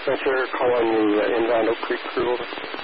Center, call on the inbound Oak Creek crew.